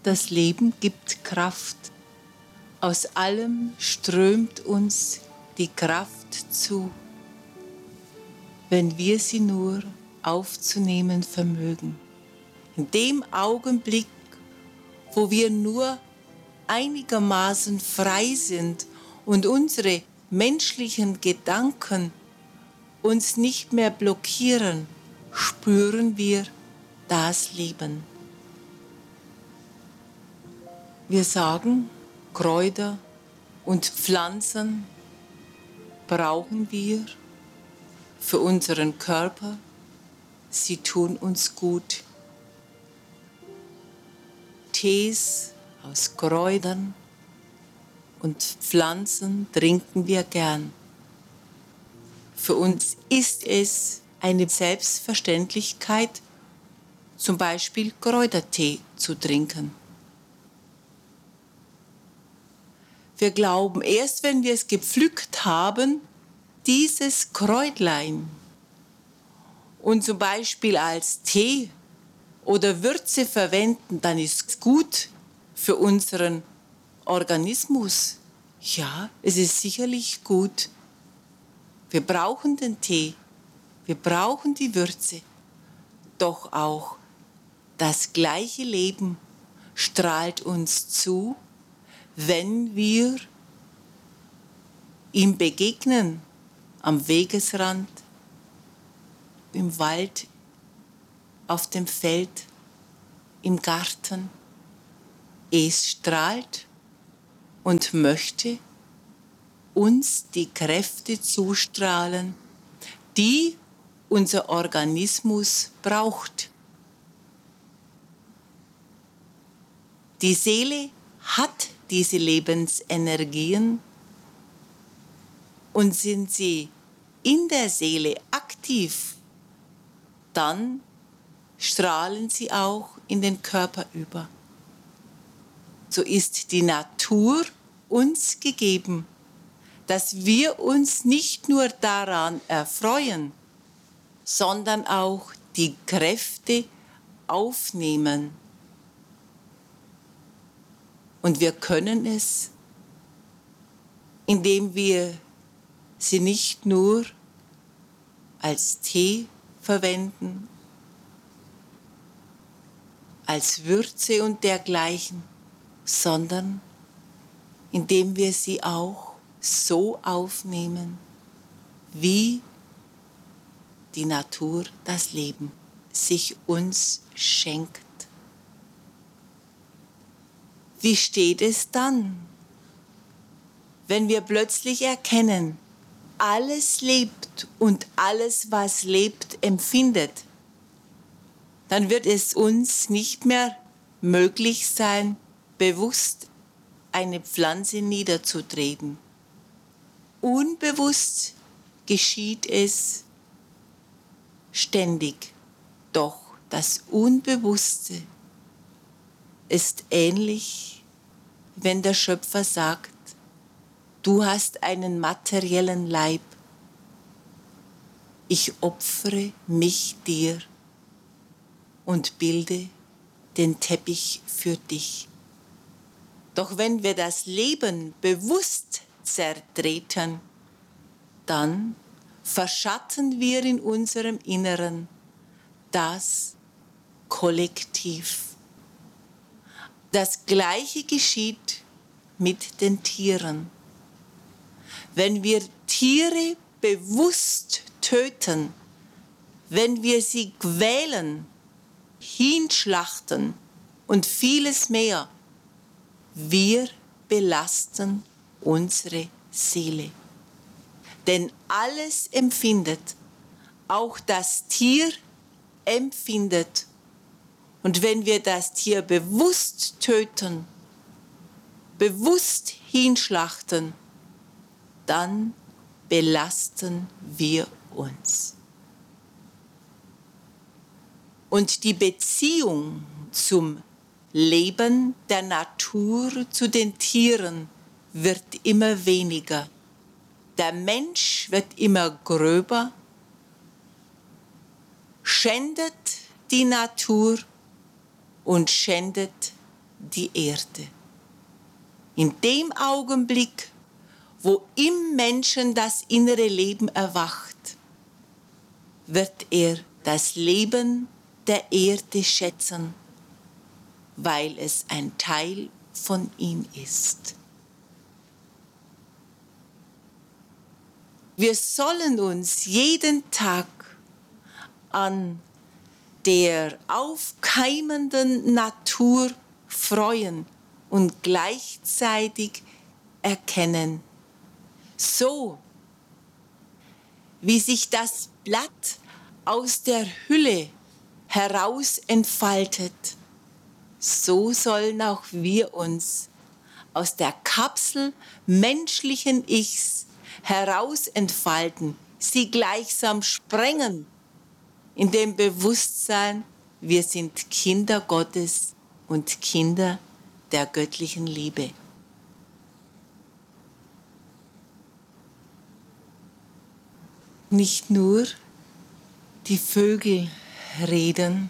das Leben gibt Kraft. Aus allem strömt uns die Kraft zu, wenn wir sie nur aufzunehmen vermögen. In dem Augenblick, wo wir nur einigermaßen frei sind und unsere menschlichen Gedanken uns nicht mehr blockieren, spüren wir das Leben. Wir sagen, Kräuter und Pflanzen brauchen wir für unseren Körper. Sie tun uns gut. Tees aus Kräutern und Pflanzen trinken wir gern. Für uns ist es eine Selbstverständlichkeit, zum Beispiel Kräutertee zu trinken. Wir glauben, erst wenn wir es gepflückt haben, dieses Kräutlein und zum Beispiel als Tee oder Würze verwenden, dann ist es gut für unseren Organismus. Ja, es ist sicherlich gut. Wir brauchen den Tee, wir brauchen die Würze, doch auch das gleiche Leben strahlt uns zu, wenn wir ihm begegnen, am Wegesrand, im Wald, auf dem Feld, im Garten. Es strahlt und möchte uns die Kräfte zustrahlen, die unser Organismus braucht. Die Seele hat diese Lebensenergien und sind sie in der Seele aktiv, dann strahlen sie auch in den Körper über. So ist die Natur uns gegeben, dass wir uns nicht nur daran erfreuen, sondern auch die Kräfte aufnehmen. Und wir können es, indem wir sie nicht nur als Tee verwenden, als Würze und dergleichen, sondern indem wir sie auch so aufnehmen, wie die Natur das Leben sich uns schenkt. Wie steht es dann, wenn wir plötzlich erkennen, alles lebt und alles, was lebt, empfindet? Dann wird es uns nicht mehr möglich sein, bewusst eine Pflanze niederzutreten. Unbewusst geschieht es ständig, doch das Unbewusste ist ähnlich, wenn der Schöpfer sagt, du hast einen materiellen Leib, ich opfere mich dir und bilde den Teppich für dich. Doch wenn wir das Leben bewusst zertreten, dann verschatten wir in unserem Inneren das Kollektiv. Das Gleiche geschieht mit den Tieren. Wenn wir Tiere bewusst töten, wenn wir sie quälen, hinschlachten und vieles mehr, wir belasten unsere Seele. Denn alles empfindet, auch das Tier empfindet. Und wenn wir das Tier bewusst töten, bewusst hinschlachten, dann belasten wir uns. Und die Beziehung zum Leben der Natur, zu den Tieren, wird immer weniger. Der Mensch wird immer gröber, schändet die Natur und schändet die Erde. In dem Augenblick, wo im Menschen das innere Leben erwacht, wird er das Leben der Erde schätzen, weil es ein Teil von ihm ist. Wir sollen uns jeden Tag an der aufkeimenden Natur freuen und gleichzeitig erkennen, so wie sich das Blatt aus der Hülle heraus entfaltet, so sollen auch wir uns aus der Kapsel menschlichen Ichs heraus entfalten, sie gleichsam sprengen, in dem Bewusstsein, wir sind Kinder Gottes und Kinder der göttlichen Liebe. Nicht nur die Vögel reden,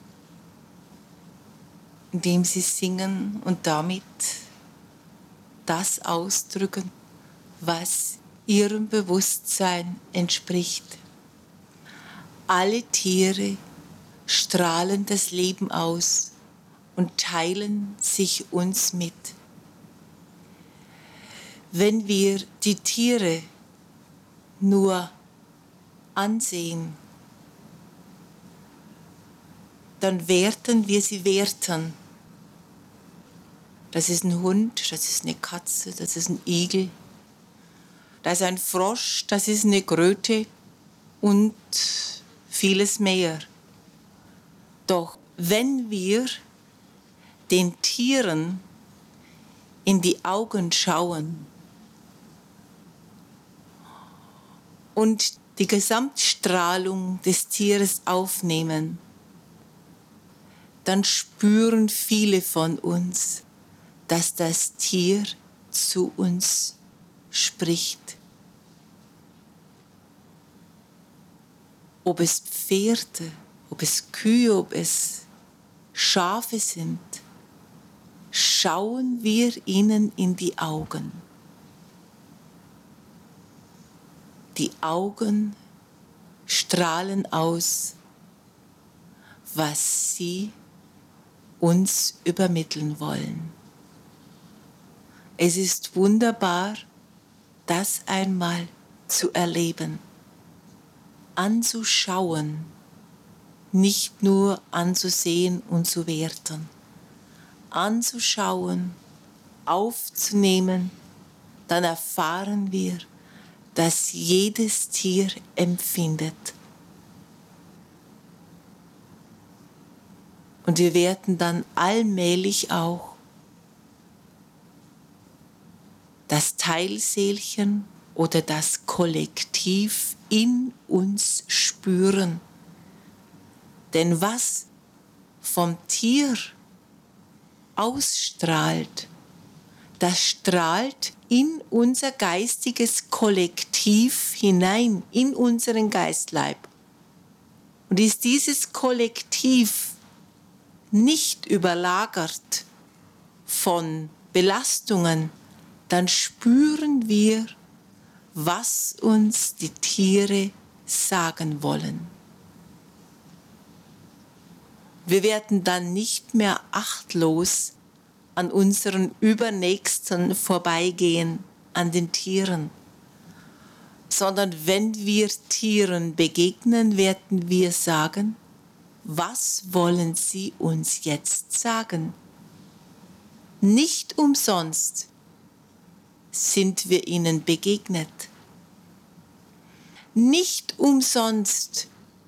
indem sie singen und damit das ausdrücken, was ihrem Bewusstsein entspricht. Alle Tiere strahlen das Leben aus und teilen sich uns mit. Wenn wir die Tiere nur ansehen, dann werten wir sie werten. Das ist ein Hund, das ist eine Katze, das ist ein Igel, das ist ein Frosch, das ist eine Kröte und vieles mehr. Doch wenn wir den Tieren in die Augen schauen und die Gesamtstrahlung des Tieres aufnehmen, dann spüren viele von uns, dass das Tier zu uns spricht. Ob es Pferde, ob es Kühe, ob es Schafe sind, schauen wir ihnen in die Augen. Die Augen strahlen aus, was sie uns übermitteln wollen. Es ist wunderbar, das einmal zu erleben, anzuschauen, nicht nur anzusehen und zu werten, anzuschauen, aufzunehmen, dann erfahren wir, dass jedes Tier empfindet. Und wir werden dann allmählich auch das Teilseelchen oder das Kollektiv in uns spüren. Denn was vom Tier ausstrahlt, das strahlt in unser geistiges Kollektiv hinein, in unseren Geistleib. Und ist dieses Kollektiv nicht überlagert von Belastungen, dann spüren wir, was uns die Tiere sagen wollen. Wir werden dann nicht mehr achtlos an unseren Übernächsten vorbeigehen, an den Tieren, sondern wenn wir Tieren begegnen, werden wir sagen, was wollen sie uns jetzt sagen? Nicht umsonst sind wir ihnen begegnet. Nicht umsonst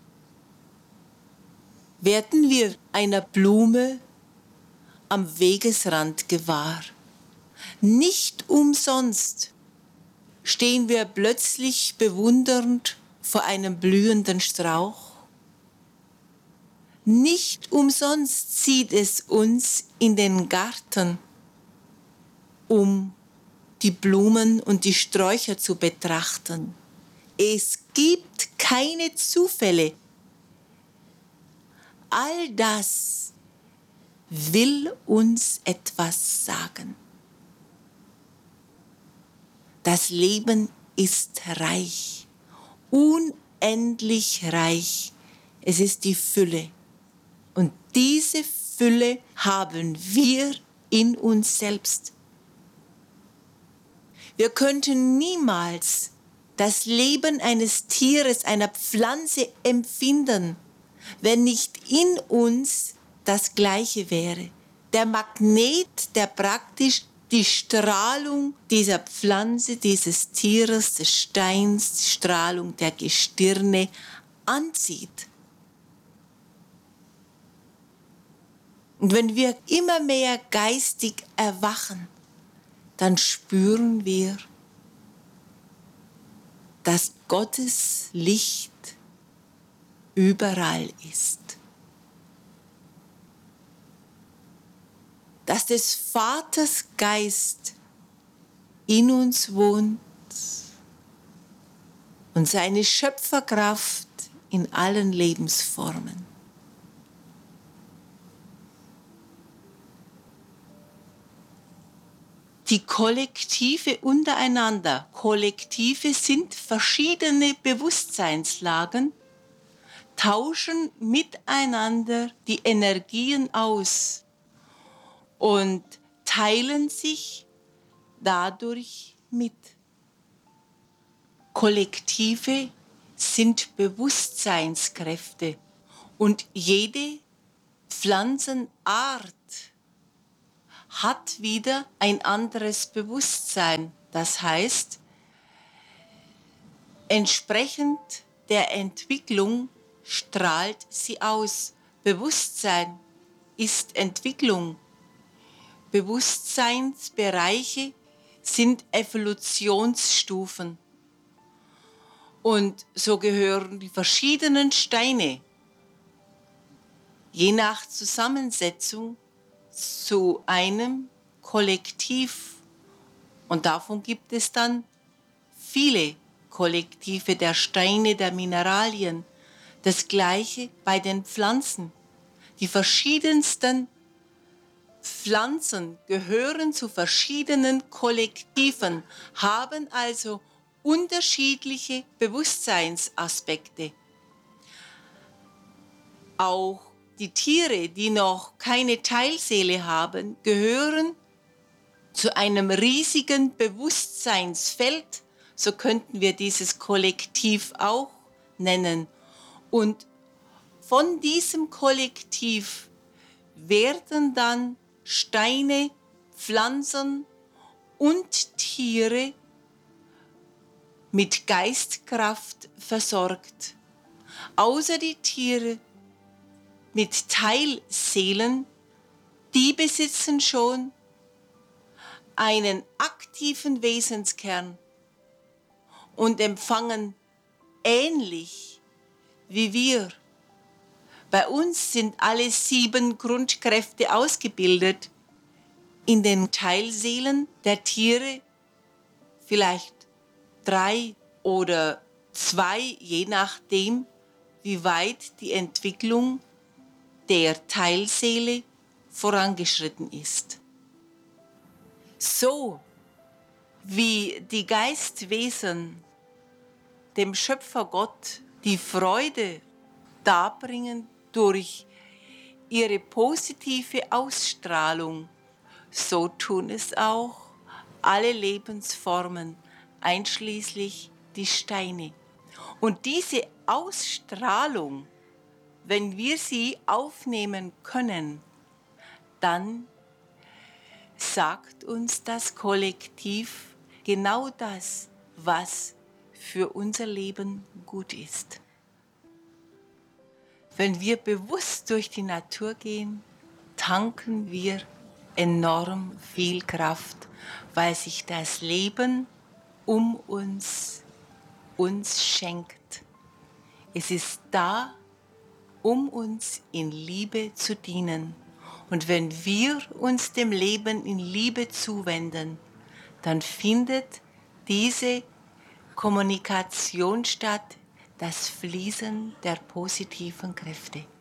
werden wir einer Blume am Wegesrand gewahr. Nicht umsonst stehen wir plötzlich bewundernd vor einem blühenden Strauch. Nicht umsonst zieht es uns in den Garten, um die Blumen und die Sträucher zu betrachten. Es gibt keine Zufälle. All das will uns etwas sagen. Das Leben ist reich, unendlich reich. Es ist die Fülle. Und diese Fülle haben wir in uns selbst. Wir könnten niemals das Leben eines Tieres, einer Pflanze empfinden, wenn nicht in uns das Gleiche wäre. Der Magnet, der praktisch die Strahlung dieser Pflanze, dieses Tieres, des Steins, die Strahlung der Gestirne anzieht. Und wenn wir immer mehr geistig erwachen, dann spüren wir, dass Gottes Licht überall ist. Dass des Vaters Geist in uns wohnt und seine Schöpferkraft in allen Lebensformen. Die Kollektive untereinander. Kollektive sind verschiedene Bewusstseinslagen, tauschen miteinander die Energien aus und teilen sich dadurch mit. Kollektive sind Bewusstseinskräfte und jede Pflanzenart hat wieder ein anderes Bewusstsein. Das heißt, entsprechend der Entwicklung strahlt sie aus. Bewusstsein ist Entwicklung. Bewusstseinsbereiche sind Evolutionsstufen. Und so gehören die verschiedenen Steine, je nach Zusammensetzung, zu einem Kollektiv. Und davon gibt es dann viele Kollektive der Steine, der Mineralien. Das Gleiche bei den Pflanzen. Die verschiedensten Pflanzen gehören zu verschiedenen Kollektiven, haben also unterschiedliche Bewusstseinsaspekte. Auch die Tiere, die noch keine Teilseele haben, gehören zu einem riesigen Bewusstseinsfeld, so könnten wir dieses Kollektiv auch nennen. Und von diesem Kollektiv werden dann Steine, Pflanzen und Tiere mit Geistkraft versorgt. Außer die Tiere mit Teilseelen, die besitzen schon einen aktiven Wesenskern und empfangen ähnlich wie wir. Bei uns sind alle 7 Grundkräfte ausgebildet. In den Teilseelen der Tiere vielleicht 3 oder 2, je nachdem, wie weit die Entwicklung der Teilseele vorangeschritten ist. So wie die Geistwesen dem Schöpfergott die Freude darbringen durch ihre positive Ausstrahlung, so tun es auch alle Lebensformen, einschließlich die Steine. Und diese Ausstrahlung, wenn wir sie aufnehmen können, dann sagt uns das Kollektiv genau das, was für unser Leben gut ist. Wenn wir bewusst durch die Natur gehen, tanken wir enorm viel Kraft, weil sich das Leben um uns schenkt. Es ist da, um uns in Liebe zu dienen. Und wenn wir uns dem Leben in Liebe zuwenden, dann findet diese Kommunikation statt, das Fließen der positiven Kräfte.